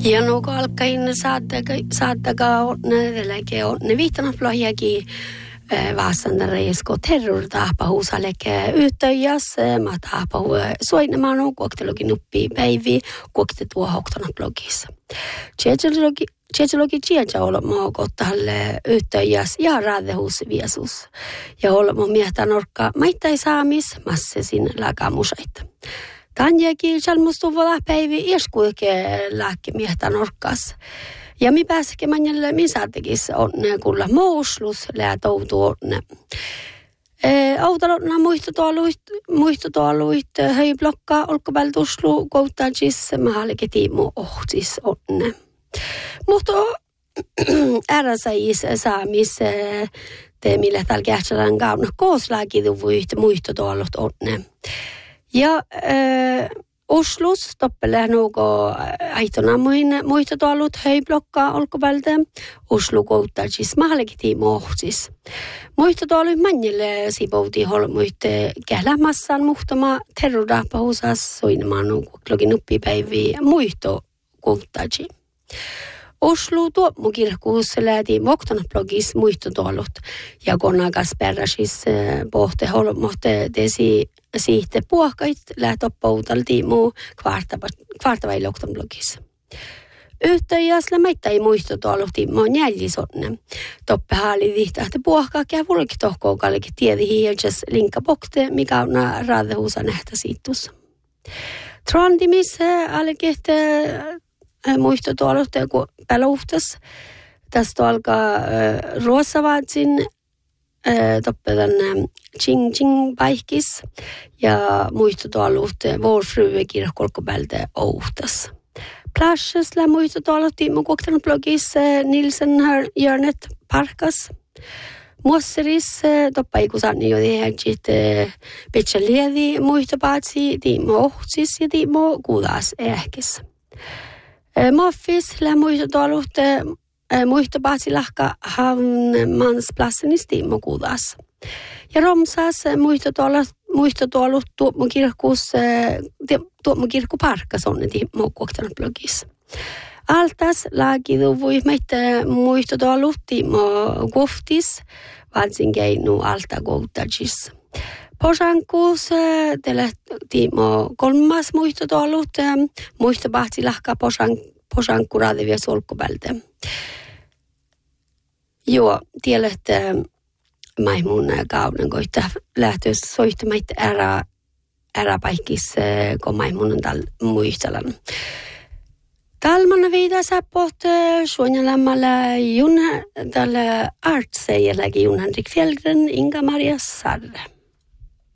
Ja nuko alkain saattakaa ne viittanaplohiakin vaasana reisko terroritaapa huusaleke yhteijäs mä taapa soinemaan on kuoktelokin nuppi päivi kuokte tuo hoktana blogissa. Tsetselogi tiedä olemme kottahalle yhteijäs ja raadehus viesus. Ja olemme miehtää norkka maittai saamis massesin lakamusaita. Tanjakin salmustuvala päivi ieskuike lääke miehtää norkkas. Ja mi pääseke manjalle min saatekis onne kulla mouslus lää toutu onne. Autalonna muistotuoluit höi blokkaa olkopältuslu kouttajis mahallike tiimu ohtis onne. Mutta äräsäis saamis te millä tällä kähtsälän kauna kooslaakiduvuit muistotuolut onne. Ja Oslus toppele nuuko aitonamuin muistotuolut höiblokkaa olkopältä. Oslu kouttajis mahallekiti mohtis. Muistotuolut manjille sipouti holmuitte kählämassan muhtoma terrodaapahusas soinamaan nuuko klokin uppipäiviä muisto kouttajia. Oslu tuomukirkkuus lähti moktonablogis muistotuolut ja konakas peräsis pohte holmohte tesi siitä puhkait lähtopoutaltiin muu kvartavaille oktonblogissa. Yhteijäsellä meittai muistotuoluhtiin muun jällisonne. Toppe haali vihtähti puhkaa ja vulkitohkoukallekin tiedi hiiljas linkapokte, mikä on raadehuusa nähtä siittussa. Trondimis alkehti muistotuoluhteen kun päluhtas. Tästä alkaa ruosavaatsin toppetan ching paikis ja muistotuoluhteen vuorfryve kirkkolkopältä ouhtas. Plasjesla muistotuoluhtiin mun koktanut blogis Nilsen Jörnet Parkas. Muosseris toppaikusani jo tehäjit petsälievi muistopaatsi tiimo ohtsis ja tiimo kuudas ehkis. Moffis lä muistotuoluhteen muistopaatsi lahka havnmansplassenis tiimo kuudas. Ja Romsas muistotuolut tuomukirkku Parkas onni tiimo koktanut blogis. Altas laakiduvui meitä muistotuolut tiimo koftis, vansin keinu alta kouttajis. Posankuus teille tiimo kolmas muistotuolut, muistopaatsi lahka posankku raadevia solkkopältä. Joo, tiedätte maimun kauden koittaa lähteä soittamaan äräpaikissa, kun maimun on muistelan. Talmana viida säpot suonjalamalla junha tällä artseijelläkin Jun Henrik Fjällgren, Inga-Maria Sarre.